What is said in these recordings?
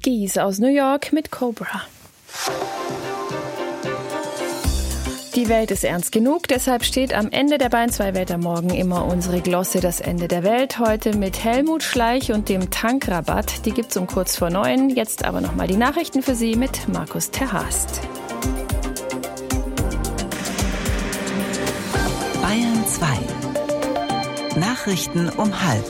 Gies aus New York mit Cobra. Die Welt ist ernst genug, deshalb steht am Ende der Bayern 2 Welt am Morgen immer unsere Glosse Das Ende der Welt. Heute mit Helmut Schleich und dem Tankrabatt. Die gibt's um kurz vor 9. Jetzt aber nochmal die Nachrichten für Sie mit Markus Terhast. Bayern 2. Nachrichten um 12:30.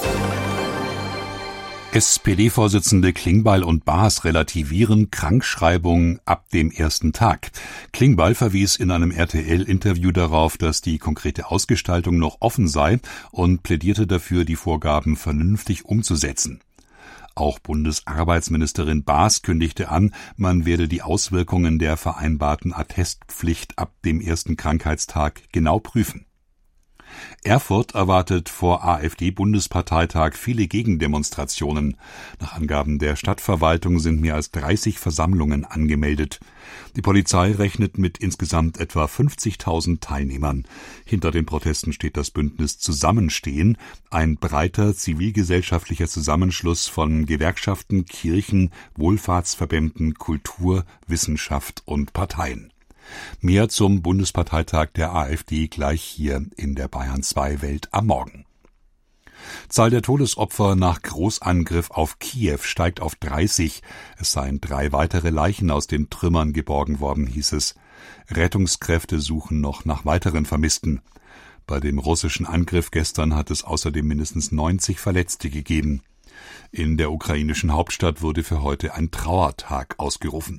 SPD-Vorsitzende Klingbeil und Baas relativieren Krankschreibung ab dem ersten Tag. Klingbeil verwies in einem RTL-Interview darauf, dass die konkrete Ausgestaltung noch offen sei und plädierte dafür, die Vorgaben vernünftig umzusetzen. Auch Bundesarbeitsministerin Baas kündigte an, man werde die Auswirkungen der vereinbarten Attestpflicht ab dem ersten Krankheitstag genau prüfen. Erfurt erwartet vor AfD-Bundesparteitag viele Gegendemonstrationen. Nach Angaben der Stadtverwaltung sind mehr als 30 Versammlungen angemeldet. Die Polizei rechnet mit insgesamt etwa 50.000 Teilnehmern. Hinter den Protesten steht das Bündnis Zusammenstehen, ein breiter zivilgesellschaftlicher Zusammenschluss von Gewerkschaften, Kirchen, Wohlfahrtsverbänden, Kultur, Wissenschaft und Parteien. Mehr zum Bundesparteitag der AfD gleich hier in der Bayern 2 Welt am Morgen. Zahl der Todesopfer nach Großangriff auf Kiew steigt auf 30. Es seien 3 weitere Leichen aus den Trümmern geborgen worden, hieß es. Rettungskräfte suchen noch nach weiteren Vermissten. Bei dem russischen Angriff gestern hat es außerdem mindestens 90 Verletzte gegeben. In der ukrainischen Hauptstadt wurde für heute ein Trauertag ausgerufen.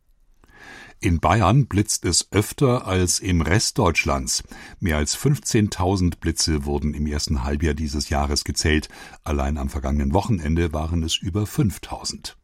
In Bayern blitzt es öfter als im Rest Deutschlands. Mehr als 15.000 Blitze wurden im ersten Halbjahr dieses Jahres gezählt. Allein am vergangenen Wochenende waren es über 5.000.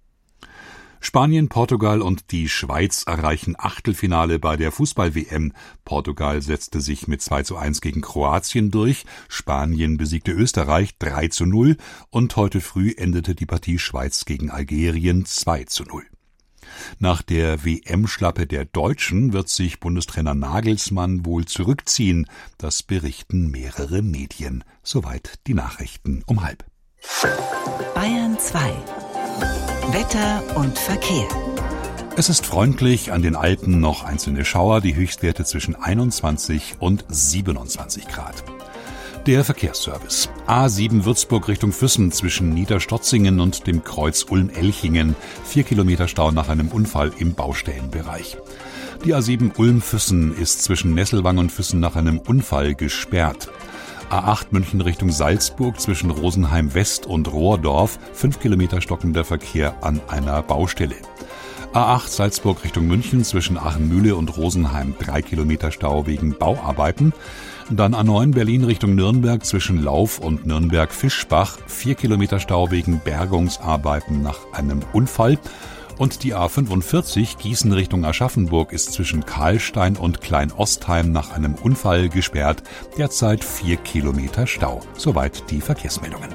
Spanien, Portugal und die Schweiz erreichen Achtelfinale bei der Fußball-WM. Portugal setzte sich mit 2:1 gegen Kroatien durch. Spanien besiegte Österreich 3:0 und heute früh endete die Partie Schweiz gegen Algerien 2:0. Nach der WM-Schlappe der Deutschen wird sich Bundestrainer Nagelsmann wohl zurückziehen. Das berichten mehrere Medien. Soweit die Nachrichten um 12:30. Bayern 2. Wetter und Verkehr. Es ist freundlich, an den Alpen noch einzelne Schauer, die Höchstwerte zwischen 21 und 27 Grad. Der Verkehrsservice. A7 Würzburg Richtung Füssen zwischen Niederstotzingen und dem Kreuz Ulm-Elchingen. 4 Kilometer Stau nach einem Unfall im Baustellenbereich. Die A7 Ulm-Füssen ist zwischen Nesselwang und Füssen nach einem Unfall gesperrt. A8 München Richtung Salzburg zwischen Rosenheim West und Rohrdorf. 5 Kilometer stockender Verkehr an einer Baustelle. A8 Salzburg Richtung München zwischen Achenmühle und Rosenheim 3 Kilometer Stau wegen Bauarbeiten. Dann A9 Berlin Richtung Nürnberg zwischen Lauf und Nürnberg-Fischbach 4 Kilometer Stau wegen Bergungsarbeiten nach einem Unfall. Und die A45 Gießen Richtung Aschaffenburg ist zwischen Karlstein und Kleinostheim nach einem Unfall gesperrt. Derzeit 4 Kilometer Stau. Soweit die Verkehrsmeldungen.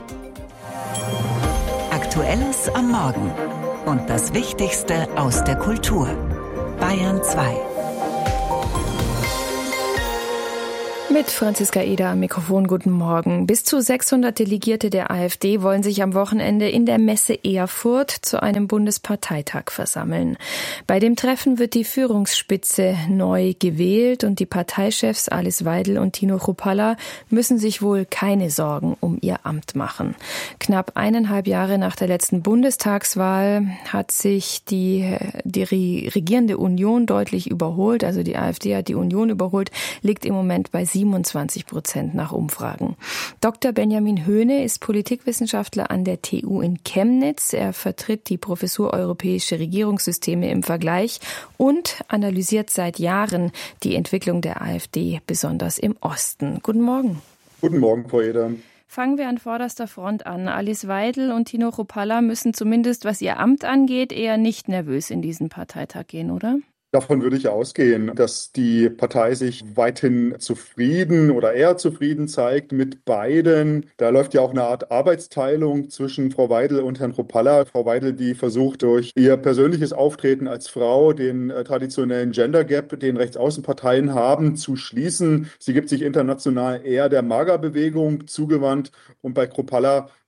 Aktuelles am Morgen und das Wichtigste aus der Kultur. Bayern 2. Mit Franziska Eder am Mikrofon, guten Morgen. Bis zu 600 Delegierte der AfD wollen sich am Wochenende in der Messe Erfurt zu einem Bundesparteitag versammeln. Bei dem Treffen wird die Führungsspitze neu gewählt und die Parteichefs Alice Weidel und Tino Chrupalla müssen sich wohl keine Sorgen um ihr Amt machen. Knapp 1,5 Jahre nach der letzten Bundestagswahl hat sich die regierende Union deutlich überholt. Also die AfD hat die Union überholt, liegt im Moment bei 27% nach Umfragen. Dr. Benjamin Höhne ist Politikwissenschaftler an der TU in Chemnitz. Er vertritt die Professur Europäische Regierungssysteme im Vergleich und analysiert seit Jahren die Entwicklung der AfD, besonders im Osten. Guten Morgen. Guten Morgen, Frau Eder. Fangen wir an vorderster Front an. Alice Weidel und Tino Chrupalla müssen zumindest, was ihr Amt angeht, eher nicht nervös in diesen Parteitag gehen, oder? Davon würde ich ausgehen, dass die Partei sich weithin zufrieden oder eher zufrieden zeigt mit beiden. Da läuft ja auch eine Art Arbeitsteilung zwischen Frau Weidel und Herrn Chrupalla. Frau Weidel, die versucht durch ihr persönliches Auftreten als Frau den traditionellen Gender Gap, den Rechtsaußenparteien haben, zu schließen. Sie gibt sich international eher der Magerbewegung zugewandt und bei Chrupalla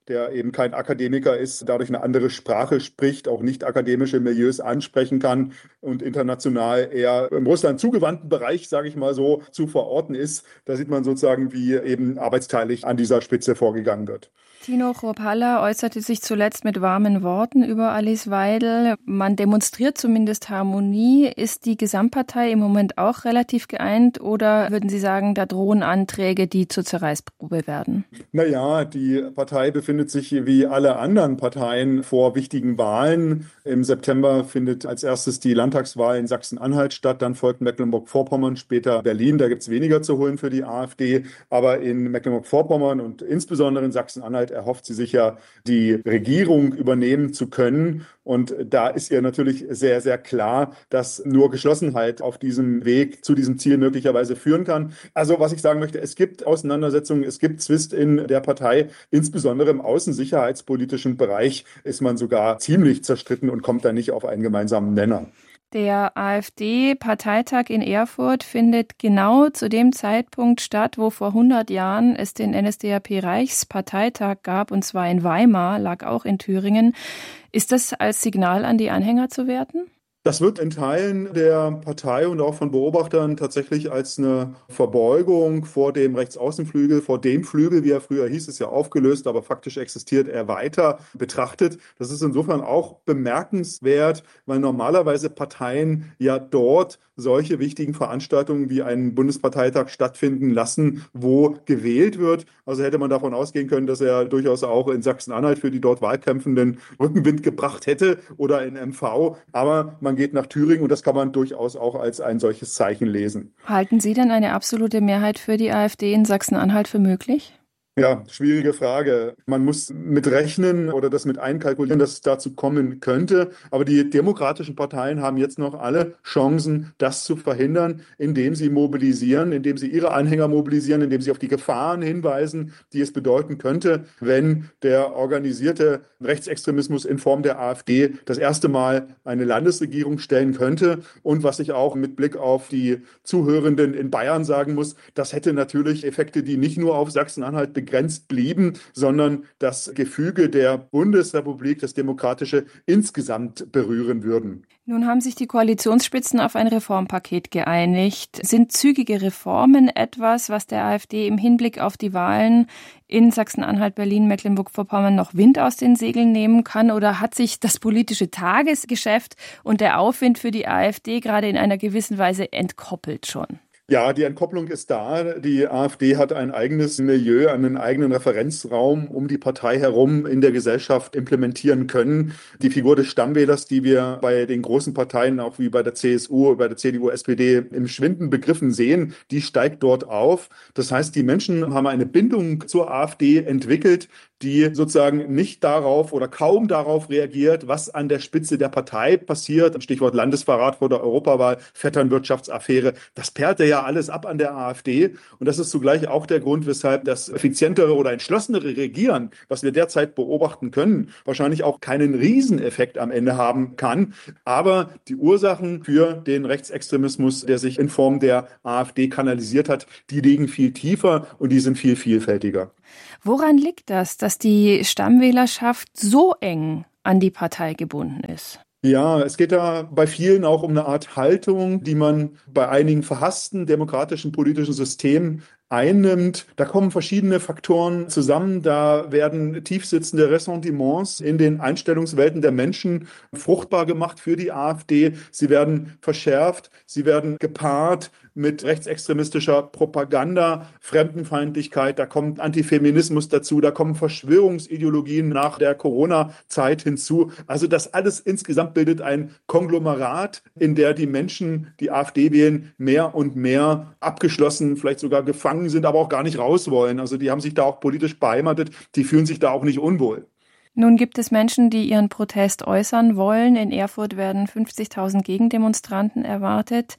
der eben kein Akademiker ist, dadurch eine andere Sprache spricht, auch nicht akademische Milieus ansprechen kann und international eher im Russland zugewandten Bereich, sage ich mal so, zu verorten ist. Da sieht man sozusagen, wie eben arbeitsteilig an dieser Spitze vorgegangen wird. Tino Chropalla äußerte sich zuletzt mit warmen Worten über Alice Weidel. Man demonstriert zumindest Harmonie. Ist die Gesamtpartei im Moment auch relativ geeint oder würden Sie sagen, da drohen Anträge, die zur Zerreißprobe werden? Naja, die Partei befindet sich wie alle anderen Parteien vor wichtigen Wahlen. Im September findet als erstes die Landtagswahl in Sachsen-Anhalt statt, dann folgt Mecklenburg-Vorpommern, später Berlin. Da gibt es weniger zu holen für die AfD, aber in Mecklenburg-Vorpommern und insbesondere in Sachsen-Anhalt erhofft sie sich ja, die Regierung übernehmen zu können. Und da ist ihr natürlich sehr, sehr klar, dass nur Geschlossenheit auf diesem Weg zu diesem Ziel möglicherweise führen kann. Also was ich sagen möchte, es gibt Auseinandersetzungen, es gibt Zwist in der Partei, insbesondere im außensicherheitspolitischen Bereich ist man sogar ziemlich zerstritten und kommt da nicht auf einen gemeinsamen Nenner. Der AfD-Parteitag in Erfurt findet genau zu dem Zeitpunkt statt, wo vor 100 Jahren es den NSDAP-Reichsparteitag gab, und zwar in Weimar, lag auch in Thüringen. Ist das als Signal an die Anhänger zu werten? Das wird in Teilen der Partei und auch von Beobachtern tatsächlich als eine Verbeugung vor dem Rechtsaußenflügel, vor dem Flügel, wie er früher hieß, ist ja aufgelöst, aber faktisch existiert er weiter, betrachtet. Das ist insofern auch bemerkenswert, weil normalerweise Parteien ja dort solche wichtigen Veranstaltungen wie einen Bundesparteitag stattfinden lassen, wo gewählt wird. Also hätte man davon ausgehen können, dass er durchaus auch in Sachsen-Anhalt für die dort Wahlkämpfenden Rückenwind gebracht hätte oder in MV. Aber man geht nach Thüringen und das kann man durchaus auch als ein solches Zeichen lesen. Halten Sie denn eine absolute Mehrheit für die AfD in Sachsen-Anhalt für möglich? Ja, schwierige Frage. Man muss mit rechnen oder das mit einkalkulieren, dass es dazu kommen könnte. Aber die demokratischen Parteien haben jetzt noch alle Chancen, das zu verhindern, indem sie mobilisieren, indem sie ihre Anhänger mobilisieren, indem sie auf die Gefahren hinweisen, die es bedeuten könnte, wenn der organisierte Rechtsextremismus in Form der AfD das erste Mal eine Landesregierung stellen könnte. Und was ich auch mit Blick auf die Zuhörenden in Bayern sagen muss, das hätte natürlich Effekte, die nicht nur auf Sachsen-Anhalt begrenzt blieben, sondern das Gefüge der Bundesrepublik, das Demokratische, insgesamt berühren würden. Nun haben sich die Koalitionsspitzen auf ein Reformpaket geeinigt. Sind zügige Reformen etwas, was der AfD im Hinblick auf die Wahlen in Sachsen-Anhalt, Berlin, Mecklenburg-Vorpommern noch Wind aus den Segeln nehmen kann? Oder hat sich das politische Tagesgeschäft und der Aufwind für die AfD gerade in einer gewissen Weise entkoppelt schon? Ja, die Entkopplung ist da. Die AfD hat ein eigenes Milieu, einen eigenen Referenzraum um die Partei herum in der Gesellschaft implementieren können. Die Figur des Stammwählers, die wir bei den großen Parteien, auch wie bei der CSU, bei der CDU, SPD im Schwinden begriffen sehen, die steigt dort auf. Das heißt, die Menschen haben eine Bindung zur AfD entwickelt, die sozusagen nicht darauf oder kaum darauf reagiert, was an der Spitze der Partei passiert. Stichwort Landesverrat vor der Europawahl, Vetternwirtschaftsaffäre. Das perlte ja alles ab an der AfD. Und das ist zugleich auch der Grund, weshalb das effizientere oder entschlossenere Regieren, was wir derzeit beobachten können, wahrscheinlich auch keinen Rieseneffekt am Ende haben kann. Aber die Ursachen für den Rechtsextremismus, der sich in Form der AfD kanalisiert hat, die liegen viel tiefer und die sind viel vielfältiger. Woran liegt das, dass die Stammwählerschaft so eng an die Partei gebunden ist? Ja, es geht da bei vielen auch um eine Art Haltung, die man bei einigen verhassten demokratischen politischen Systemen einnimmt. Da kommen verschiedene Faktoren zusammen. Da werden tiefsitzende Ressentiments in den Einstellungswelten der Menschen fruchtbar gemacht für die AfD. Sie werden verschärft, sie werden gepaart mit rechtsextremistischer Propaganda, Fremdenfeindlichkeit, da kommt Antifeminismus dazu, da kommen Verschwörungsideologien nach der Corona-Zeit hinzu. Also das alles insgesamt bildet ein Konglomerat, in der die Menschen, die AfD wählen, mehr und mehr abgeschlossen, vielleicht sogar gefangen sind, aber auch gar nicht raus wollen. Also die haben sich da auch politisch beheimatet, die fühlen sich da auch nicht unwohl. Nun gibt es Menschen, die ihren Protest äußern wollen. In Erfurt werden 50.000 Gegendemonstranten erwartet.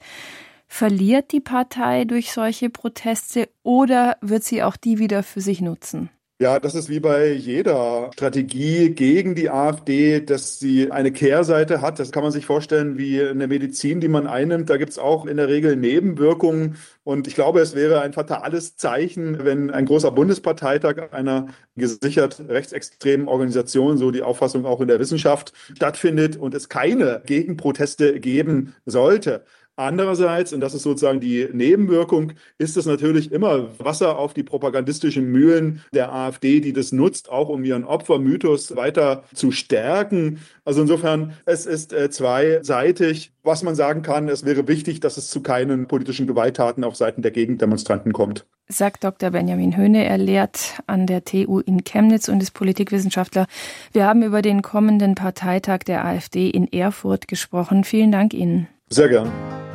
Verliert die Partei durch solche Proteste oder wird sie auch die wieder für sich nutzen? Ja, das ist wie bei jeder Strategie gegen die AfD, dass sie eine Kehrseite hat. Das kann man sich vorstellen wie eine Medizin, die man einnimmt. Da gibt es auch in der Regel Nebenwirkungen. Und ich glaube, es wäre ein fatales Zeichen, wenn ein großer Bundesparteitag einer gesichert rechtsextremen Organisation, so die Auffassung auch in der Wissenschaft, stattfindet und es keine Gegenproteste geben sollte. Andererseits, und das ist sozusagen die Nebenwirkung, ist es natürlich immer Wasser auf die propagandistischen Mühlen der AfD, die das nutzt, auch um ihren Opfermythos weiter zu stärken. Also insofern, es ist zweiseitig. Was man sagen kann, es wäre wichtig, dass es zu keinen politischen Gewalttaten auf Seiten der Gegendemonstranten kommt. Sagt Dr. Benjamin Höhne. Er lehrt an der TU in Chemnitz und ist Politikwissenschaftler. Wir haben über den kommenden Parteitag der AfD in Erfurt gesprochen. Vielen Dank Ihnen. Sehr gern.